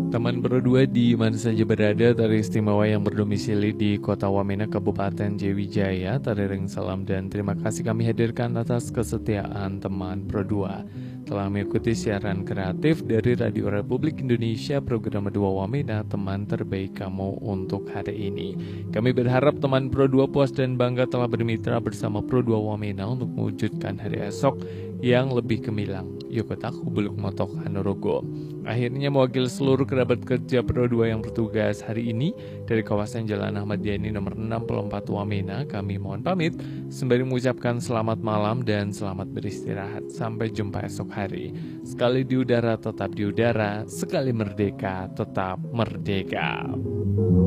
Teman berdua di mana saja berada, Tari Istimewa yang berdomisili di Kota Wamena, Kabupaten Jayawijaya, Tari Ring salam dan terima kasih kami hadirkan atas kesetiaan teman berdua telah mengikuti siaran kreatif dari Radio Republik Indonesia program Dua Wamena, teman terbaik kamu untuk hari ini. Kami berharap teman Pro 2 puas dan bangga telah bermitra bersama Pro 2 Wamena untuk mewujudkan hari esok yang lebih gemilang. Yokotaku Buluk Motok Hanorogo. Akhirnya mewakili seluruh kerabat kerja Pro 2 yang bertugas hari ini dari kawasan Jalan Ahmad Yani nomor 64 Wamena, kami mohon pamit sembari mengucapkan selamat malam dan selamat beristirahat. Sampai jumpa esok hari. Sekali di udara tetap di udara, sekali merdeka tetap merdeka.